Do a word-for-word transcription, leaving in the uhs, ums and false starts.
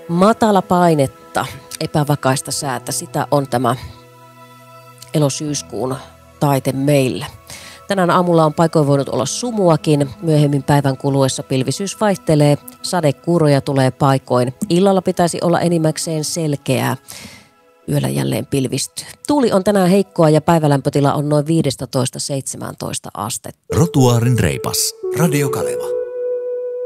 Matala painetta, epävakaista säätä, sitä on tämä elosyyskuun taite meillä. Tänään aamulla on paikoin voinut olla sumuakin. Myöhemmin päivän kuluessa pilvisyys vaihtelee, sadekuuroja tulee paikoin. Illalla pitäisi olla enimmäkseen selkeää. Yöllä jälleen pilvistyy. Tuuli on tänään heikkoa ja päivälämpötila on noin viisitoista seitsemäntoista astetta. Rotuaarin reipas. Radio Kaleva.